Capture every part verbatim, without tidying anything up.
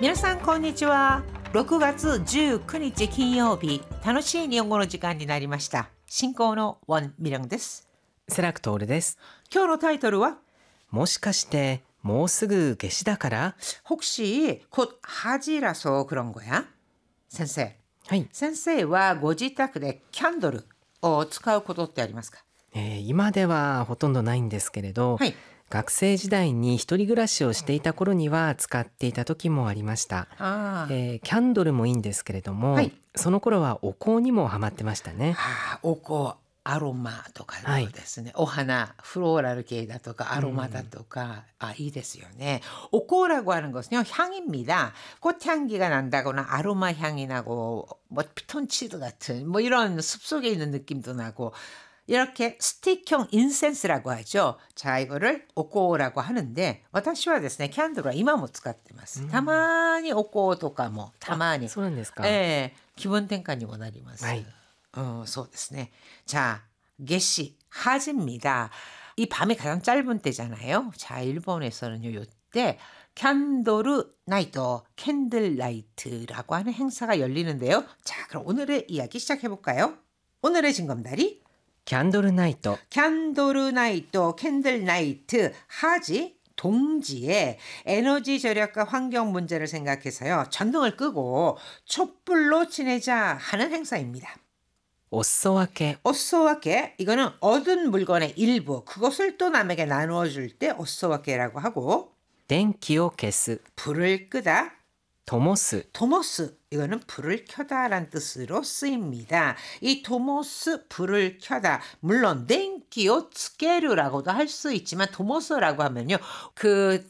皆さんこんにちは。ろくがつじゅうくにち金曜日、楽しい日本語の時間になりました。進行のウォン・ミランです。 セラクトールです。 今日のタイトルは、 もしかしてもうすぐ夏至だから？ 혹시 곧 하지라서 그런 거야? 先生、 はい、 先生はご自宅でキャンドルを使うことってありますか？ えー今ではほとんどないんですけれど、 はい。 学生時代に一人暮らしをしていた頃には使っていた時もありました。 あー、 えーキャンドルもいいんですけれども、 はい、 その頃はお香にもハマってましたね。 あー、お香、アロマとかのですね、お花、フローラル系だとかアロマだとか、あ、いいですよね。오코라고 하는 것은요, 향입니다. 꽃향기가 난다거나 아로마 향이 나고 뭐 피톤치드 같은 뭐 이런 숲속에 있는 느낌도 나고 이렇게 스틱형 인센스라고 하죠. 자, 이거를 오코라고 하는데 私はですね、キャンドルは今も使ってます。たまにお香とかもたまに、 そうなんですか。 ええ、気分転換にもなります。 はい。 어, そうですね. 자, 개시 하지입니다. 이 밤이 가장 짧은 때잖아요. 자, 일본에서는요, 요때 캔도르 나이트, 캔들 나이트라고 하는 행사가 열리는데요. 자, 그럼 오늘의 이야기 시작해 볼까요? 오늘의 징검다리. キャンドルナイト。 캔도르 나이트, 캔들 나이트, 하지. 동지에 에너지 절약과 환경 문제를 생각해서요, 전등을 끄고 촛불로 지내자 하는 행사입니다. お裾分け。 오쏘와케, 이거는 얻은 물건의 일부, 그것을 또 남에게 나누어 줄 때 오쏘와케라고 하고, 電気を消す。 불을 끄다, 灯す。 도모스, 이거는 불을 켜다라는 뜻으로 쓰입니다. 이 도모스, 불을 켜다, 물론 덴키오 츠케르라고도 할 수 있지만 도모스라고 하면요, 그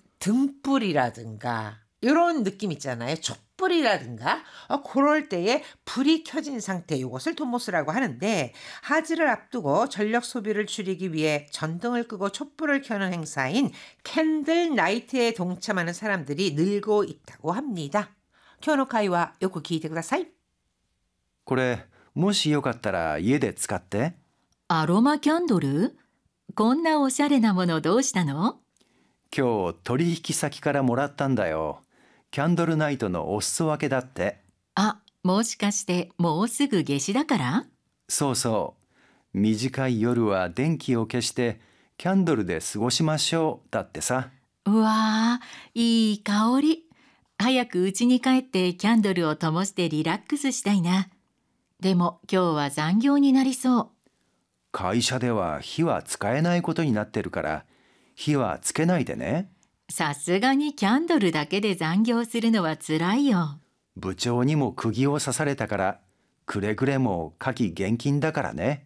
등불이라든가 이런 느낌 있잖아요. 촛불이라든가 어, 그럴 때에 불이 켜진 상태, 이것을 도모스라고 하는데, 하지를 앞두고 전력 소비를 줄이기 위해 전등을 끄고 촛불을 켜는 행사인 캔들 나이트에 동참하는 사람들이 늘고 있다고 합니다. 今日の会話よく聞いてください。 これ、もしよかったら家で使って。 アロマキャンドル？こんなおしゃれなものどうしたの？ 今日取引先からもらったんだよ。キャンドルナイトのお裾分けだって。 あ、もしかしてもうすぐ夏至だから？ そうそう。短い夜は電気を消してキャンドルで過ごしましょうだってさ。 うわー、いい香り。早く家に帰ってキャンドルを灯してリラックスしたいな。でも今日は残業になりそう。 会社では火は使えないことになってるから火はつけないでね。 さすがにキャンドルだけで残業するのはつらいよ。 部長にも釘を刺されたからくれぐれも火気厳禁だからね。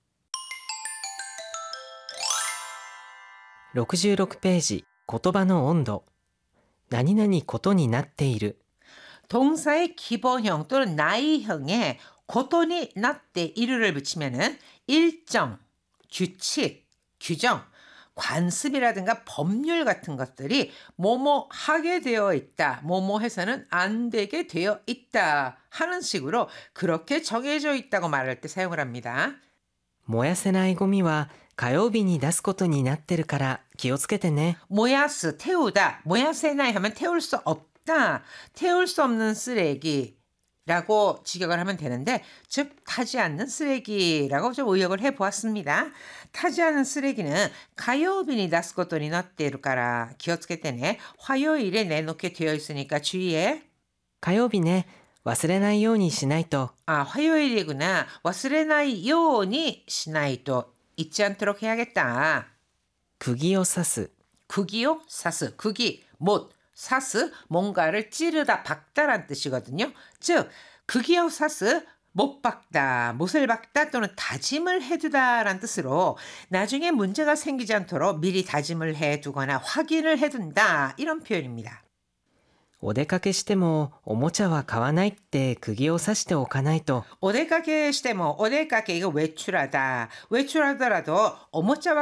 ろくじゅうろくページ、言葉の温度。何々ことになっている。 동사의 기본형 또는 나이형에 고돈이 나때 이르를 붙이면은 일정, 규칙, 규정, 관습이라든가 법률 같은 것들이 뭐뭐 하게 되어 있다, 뭐뭐 해서는 안 되게 되어 있다 하는 식으로 그렇게 정해져 있다고 말할 때 사용을 합니다. 燃やせないゴミは火曜日に出すことになってるから気をつけてね。 모야스, 태우다. 모야세나이 하면 태울 수 없다. 태울 수 없는 쓰레기라고 직역을 하면 되는데, 즉 타지 않는 쓰레기라고 좀 의역을 해보았습니다. 타지 않는 쓰레기는 가요빈이 나스코토니 나떼루까라 기어츠케테네. 화요일에 내놓게 되어 있으니까 주의해. 火曜日ね、忘れないようにしないと。 아, 화요일이구나. 忘れないようにしないと. 잊지 않도록 해야겠다. 釘を刺す。 釘を 사스,釘, 못, 사스, 뭔가를 찌르다, 박다란 뜻이거든요. 즉,釘を 사스, 못 박다, 못을 박다 또는 다짐을 해두다라는 뜻으로 나중에 문제가 생기지 않도록 미리 다짐을 해두거나 확인을 해둔다, 이런 표현입니다. お出かけしてもおもちゃは買わないって釘を刺しておかないと。 오데카게 시대모, 오데카게 이거 외출하다. 외출하더라도 오모짜와